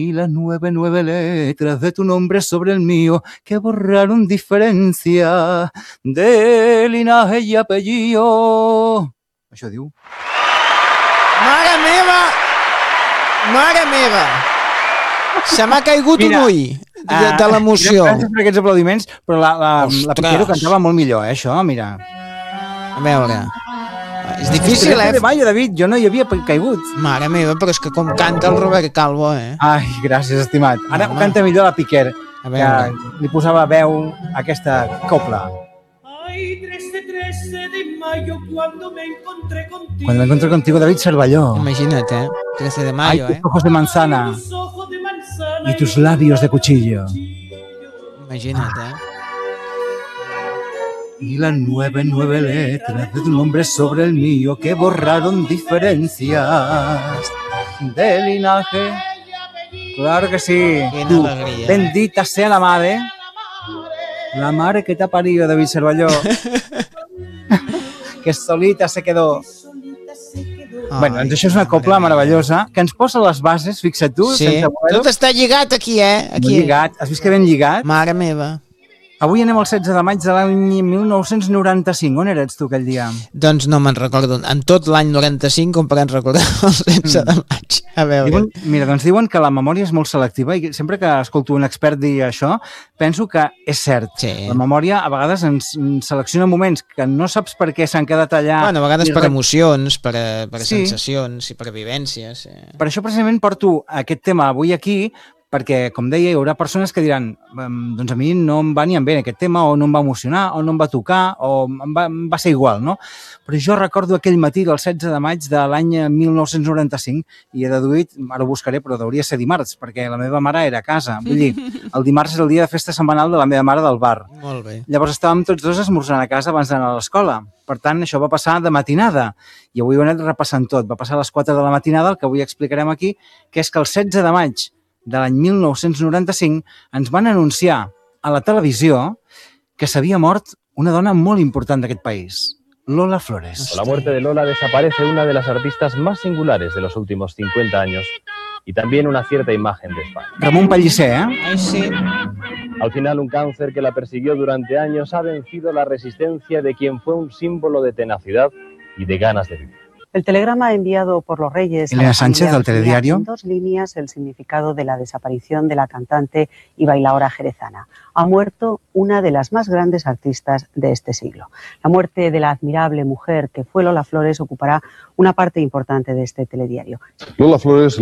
Y las nueve letras de tu nombre sobre el mío que borraron diferencia de linaje i apellido. Això diu. Mare meva! Mare meva! Se m'ha caigut un ull de l'emoció. Gràcies per aquests aplaudiments, però la Piquero cantava molt millor, això, mira. A veure... És difícil, De Mayo, David, jo no hi havia caigut. Mare meva, però és que com canta el Robert Calvo, Ai, gràcies, estimat. Ara ho canta millor la Piquer, que li posava veu a aquesta copla. Cuando me encontré contigo, David Cervelló. Imagina't, 13 de mayo, Ay, tus ojos de manzana y tus labios de cuchillo. Imagina't, Y las nueve letras de tu nombre sobre el mío que borraron diferencias de linaje. Claro que sí. Quina alegria. Bendita sea la madre que te ha parido, David Cervelló. Que solita se quedó. Bueno, doncs això és una copla meravellosa que ens posa les bases, fixa't tu. Sí, tot està lligat aquí, Aquí. Lligat. Has vist que ben lligat? Mare meva. Avui anem al 16 de maig de l'any 1995. On eres tu aquell dia? Doncs no me'n recordo. En tot l'any 95 com per ens recordar el 16 de maig. A veure. Diuen que la memòria és molt selectiva i sempre que escolto un expert dir això, penso que és cert. Sí. La memòria a vegades ens selecciona moments que no saps per què s'han quedat allà. Bueno, a vegades per emocions, per sensacions i per vivències. Per això precisament porto aquest tema avui aquí, perquè, com deia, hi haurà persones que diran doncs a mi no em va ni bé aquest tema, o no em va emocionar, o no em va tocar, o em va ser igual, no? Però jo recordo aquell matí del 16 de maig de l'any 1995 i he deduït, ara ho buscaré, però hauria de ser dimarts, perquè la meva mare era a casa. Vull dir, el dimarts és el dia de festa setmanal de la meva mare del bar. Molt bé. Llavors estàvem tots dos esmorzant a casa abans d'anar a l'escola. Per tant, això va passar de matinada. I avui ho he anat repassant tot. Va passar a les 4 de la matinada, el que avui explicarem aquí, que és que el 16 de maig de l'any 1995 ens van anunciar a la televisió que s'havia mort una dona molt important d'aquest país, Lola Flores. Con la muerte de Lola desaparece una de las artistas más singulares de los últimos 50 años y también una cierta imagen de España. Ramón Pellicer, Ay, sí. Al final, un cáncer que la persiguió durante años ha vencido la resistencia de quien fue un símbolo de tenacidad y de ganas de vivir. El telegrama enviado por los Reyes Elena Sánchez, del Telediario. En 2 líneas el significado de la desaparición de la cantante y bailaora jerezana. Ha muerto una de las más grandes artistas de este siglo. La muerte de la admirable mujer que fue Lola Flores ocupará una parte importante de este telediario. Lola Flores